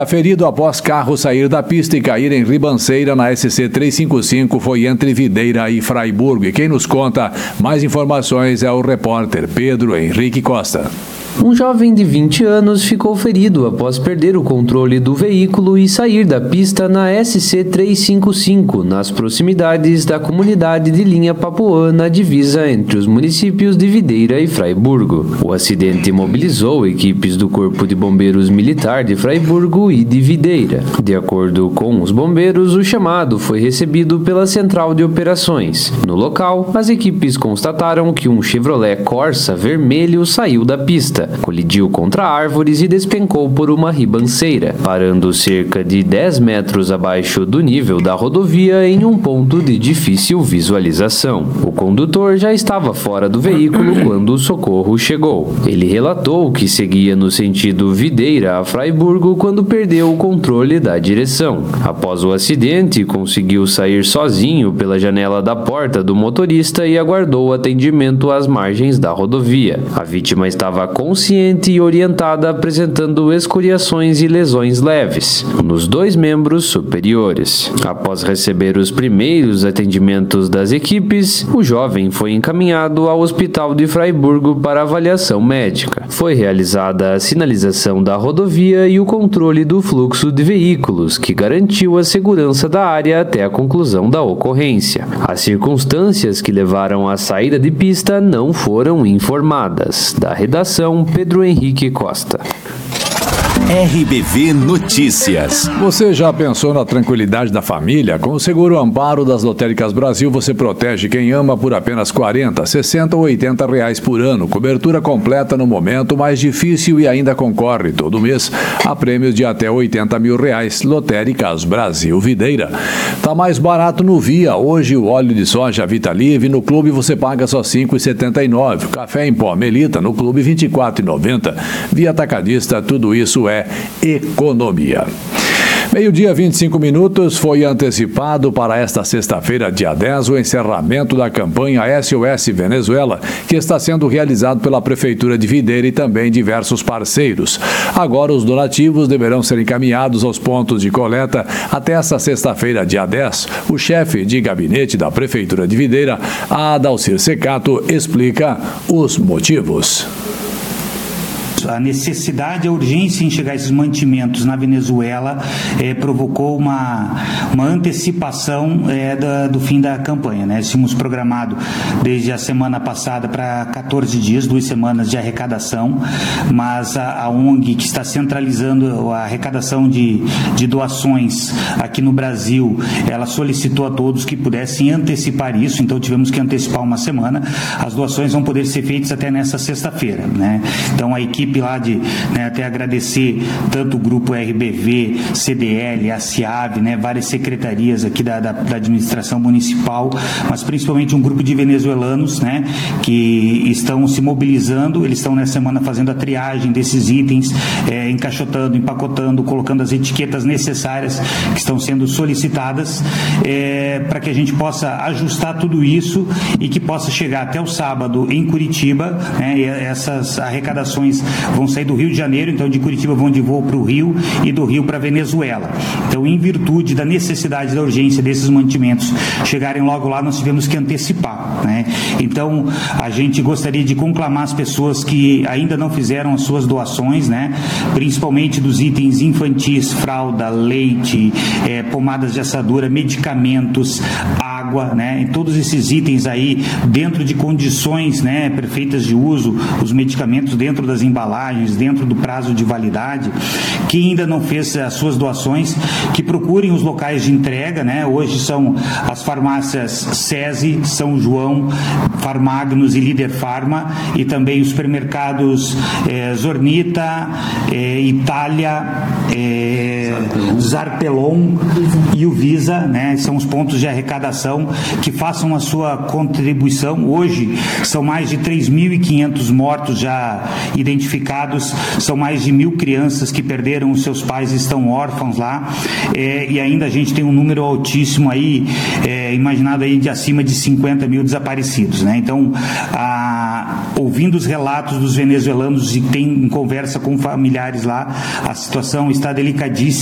Ferido após carro sair da pista e cair em ribanceira na SC 355 foi entre Videira e Fraiburgo. E quem nos conta mais informações é o repórter Pedro Henrique Costa. Um jovem de 20 anos ficou ferido após perder o controle do veículo e sair da pista na SC 355, nas proximidades da comunidade de Linha Papuã, na divisa entre os municípios de Videira e Fraiburgo. O acidente mobilizou equipes do Corpo de Bombeiros Militar de Fraiburgo e de Videira. De acordo com os bombeiros, o chamado foi recebido pela Central de Operações. No local, as equipes constataram que um Chevrolet Corsa vermelho saiu da pista, colidiu contra árvores e despencou por uma ribanceira, parando cerca de 10 metros abaixo do nível da rodovia em um ponto de difícil visualização. O condutor já estava fora do veículo quando o socorro chegou. Ele relatou que seguia no sentido Videira a Fraiburgo quando perdeu o controle da direção. Após o acidente, conseguiu sair sozinho pela janela da porta do motorista e aguardou atendimento às margens da rodovia. A vítima estava consciente e orientada, apresentando escoriações e lesões leves nos 2 membros superiores. Após receber os primeiros atendimentos das equipes, o jovem foi encaminhado ao Hospital de Fraiburgo para avaliação médica. Foi realizada a sinalização da rodovia e o controle do fluxo de veículos, que garantiu a segurança da área até a conclusão da ocorrência. As circunstâncias que levaram à saída de pista não foram informadas. Da redação, Pedro Henrique Costa. RBV Notícias. Você já pensou na tranquilidade da família? Com o Seguro Amparo das Lotéricas Brasil, você protege quem ama por apenas R$40, R$60 ou R$80 por ano. Cobertura completa no momento mais difícil e ainda concorre todo mês a prêmios de até R$80 mil. Lotéricas Brasil Videira. Tá mais barato no Via. Hoje o óleo de soja Vitalive no clube você paga só R$ 5,79. Café em pó Melita no clube R$ 24,90. Via Atacadista, tudo isso é economia. Meio-dia, 25 minutos, foi antecipado para esta sexta-feira, dia 10, o encerramento da campanha SOS Venezuela, que está sendo realizado pela Prefeitura de Videira e também diversos parceiros. Agora, os donativos deverão ser encaminhados aos pontos de coleta até esta sexta-feira, dia 10. O chefe de gabinete da Prefeitura de Videira, Adalcir Secato, explica os motivos. A necessidade, a urgência em chegar esses mantimentos na Venezuela provocou uma antecipação do fim da campanha, né? Tínhamos programado desde a semana passada para 14 dias, 2 semanas de arrecadação, mas a ONG que está centralizando a arrecadação de doações aqui no Brasil, ela solicitou a todos que pudessem antecipar isso, então tivemos que antecipar uma semana. As doações vão poder ser feitas até nessa sexta-feira, né? Então a equipe lá até agradecer tanto o grupo RBV, CDL, a CIAV, várias secretarias aqui da administração municipal, mas principalmente um grupo de venezuelanos, que estão se mobilizando. Eles estão nessa semana fazendo a triagem desses itens, encaixotando, empacotando, colocando as etiquetas necessárias que estão sendo solicitadas, para que a gente possa ajustar tudo isso e que possa chegar até o sábado em Curitiba. E essas arrecadações vão sair do Rio de Janeiro, então de Curitiba vão de voo para o Rio e do Rio para a Venezuela. Então, em virtude da necessidade, da urgência desses mantimentos chegarem logo lá, nós tivemos que antecipar, Então, a gente gostaria de conclamar as pessoas que ainda não fizeram as suas doações, principalmente dos itens infantis, fralda, leite, pomadas de assadura, medicamentos, água, e todos esses itens aí dentro de condições, perfeitas de uso, os medicamentos dentro das embalagens, dentro do prazo de validade. Quem ainda não fez as suas doações, que procurem os locais de entrega, Hoje são as farmácias SESI, São João, Farmagnos e Líder Farma, e também os supermercados Zornita, Itália, Zarpelon e o Visa, São os pontos de arrecadação que façam a sua contribuição. Hoje são mais de 3.500 mortos já identificados, são mais de 1.000 crianças que perderam os seus pais e estão órfãos lá, e ainda a gente tem um número altíssimo aí, imaginado aí de acima de 50 mil desaparecidos, Então, ouvindo os relatos dos venezuelanos e tem conversa com familiares lá, a situação está delicadíssima.